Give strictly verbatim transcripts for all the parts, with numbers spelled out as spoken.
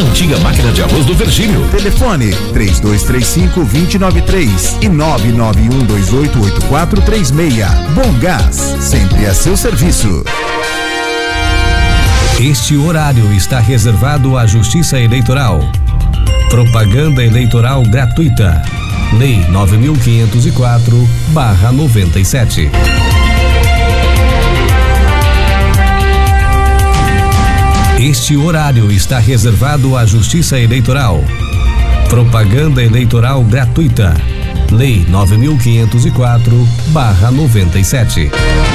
antiga máquina de arroz do Virgínio. Telefone três dois três cinco, dois zero nove três e nove nove um dois oito oito quatro três seis. Bom Gás, sempre a seu serviço. Este horário está reservado à Justiça Eleitoral. Propaganda eleitoral gratuita. Lei nove mil quinhentos e quatro barra noventa e sete. Este horário está reservado à Justiça Eleitoral. Propaganda eleitoral gratuita. Lei nove mil quinhentos e quatro barra noventa e sete.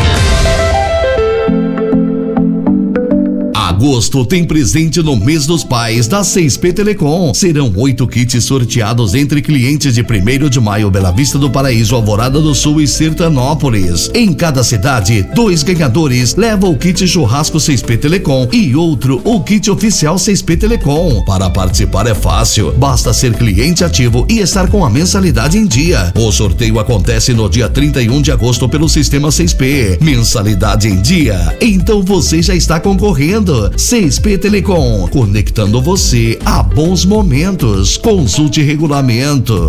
Agosto tem presente no mês dos pais da seis P Telecom. Serão oito kits sorteados entre clientes de primeiro de maio, Bela Vista do Paraíso, Alvorada do Sul e Sertanópolis. Em cada cidade, dois ganhadores levam o kit churrasco seis P Telecom e outro o kit oficial seis P Telecom. Para participar é fácil, basta ser cliente ativo e estar com a mensalidade em dia. O sorteio acontece no dia trinta e um de agosto pelo sistema seis P. Mensalidade em dia, então você já está concorrendo. seis P Telecom, conectando você a bons momentos. Consulte regulamento.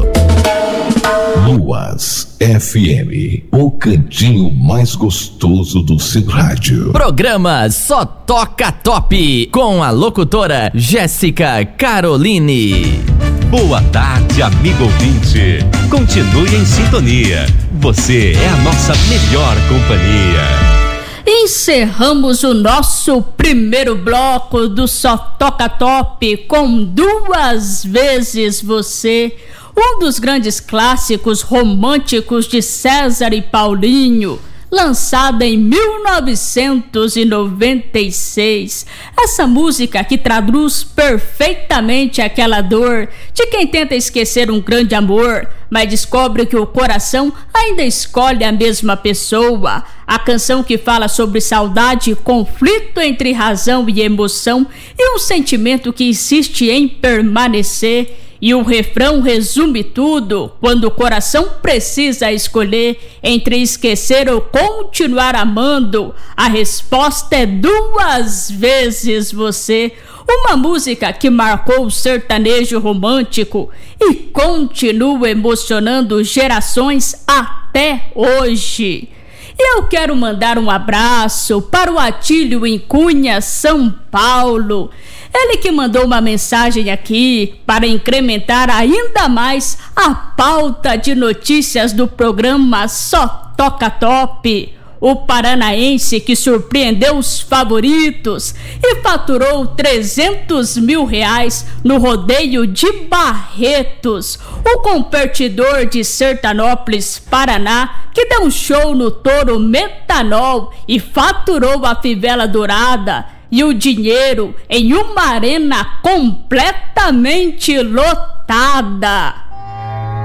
Luas F M, o cantinho mais gostoso do seu rádio. Programa Só Toca Top, com a locutora Jéssica Caroline. Boa tarde, amigo ouvinte. Continue em sintonia. Você é a nossa melhor companhia. Encerramos o nosso primeiro bloco do Só Toca Top com Duas Vezes Você, um dos grandes clássicos românticos de César e Paulinho, lançada em mil novecentos e noventa e seis. Essa música que traduz perfeitamente aquela dor de quem tenta esquecer um grande amor, mas descobre que o coração ainda escolhe a mesma pessoa. A canção que fala sobre saudade, conflito entre razão e emoção e um sentimento que insiste em permanecer. E o refrão resume tudo: quando o coração precisa escolher entre esquecer ou continuar amando, a resposta é duas vezes você. Uma música que marcou o sertanejo romântico e continua emocionando gerações até hoje. E eu quero mandar um abraço para o Atílio em Cunha, São Paulo. Ele que mandou uma mensagem aqui para incrementar ainda mais a pauta de notícias do programa Só Toca Top. O paranaense que surpreendeu os favoritos e faturou trezentos mil reais no rodeio de Barretos. O competidor de Sertanópolis, Paraná, que deu um show no Touro Metanol e faturou a fivela dourada e o dinheiro em uma arena completamente lotada.